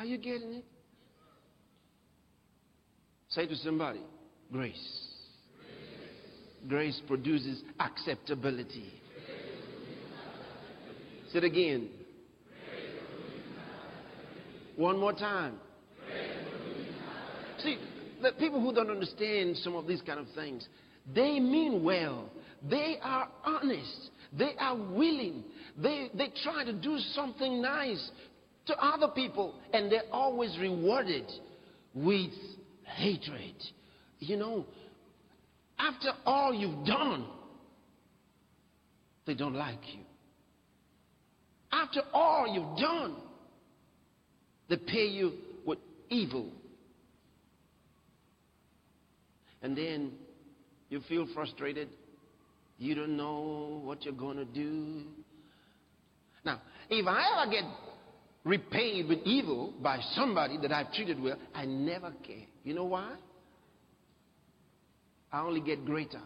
Are you getting it? Say to somebody, grace. Grace produces acceptability. Say it again. One more time. See, the people who don't understand some of these kind of things, they mean well. They are honest. They are willing. They try to do something nice to other people, and they're always rewarded with hatred. You know, after all you've done, they don't like you. After all you've done, they pay you with evil. And then you feel frustrated. You don't know what you're going to do. Now, if I ever get repaid with evil by somebody that I've treated well, I never care. You know why? I only get greater.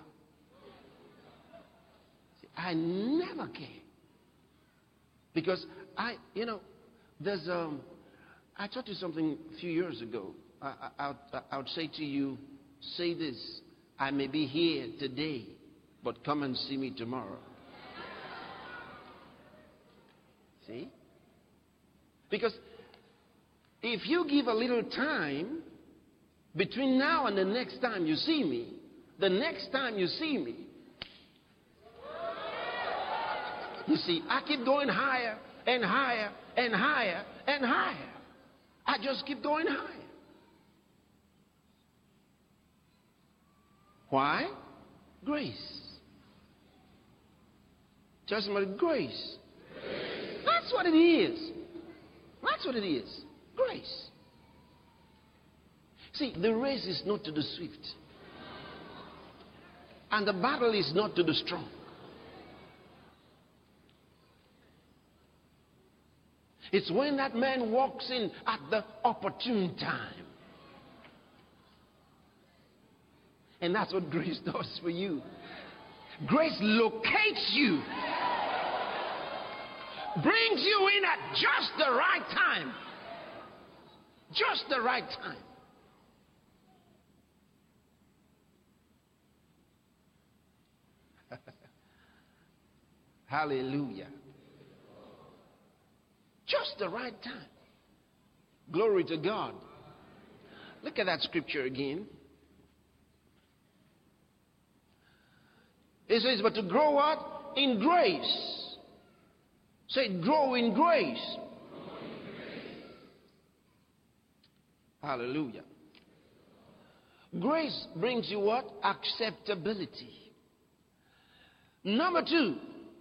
See, I never care. Because I taught you something a few years ago. I would say to you, say this: I may be here today, but come and see me tomorrow. See? Because if you give a little time between now and the next time you see me, the next time you see me, you see, I keep going higher and higher and higher and higher. I just keep going higher. Why? Grace. Tell somebody, grace. That's what it is. That's what it is. Grace. See, the race is not to the swift. And the battle is not to the strong. It's when that man walks in at the opportune time. And that's what grace does for you. Grace locates you. Brings you in at just the right time. Just the right time. Hallelujah. Just the right time. Glory to God. Look at that scripture again. It says, but to grow what? In grace. Say, grow in grace. Hallelujah. Grace brings you what? Acceptability. Number two,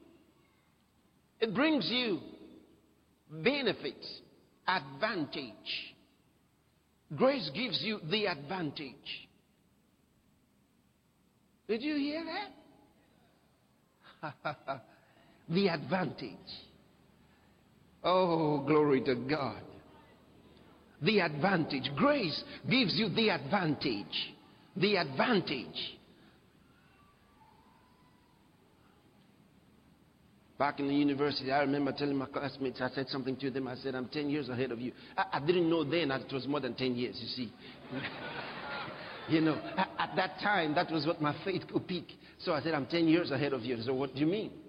it brings you benefit, advantage. Grace gives you the advantage. Did you hear that? The advantage. Oh, glory to God. The advantage. Grace gives you the advantage. The advantage. Back in the university, I remember telling my classmates, I said something to them. I said, I'm 10 years ahead of you. I didn't know then that it was more than 10 years, you see. You know, at that time, that was what my faith could peak. So I said, I'm 10 years ahead of you. So what do you mean?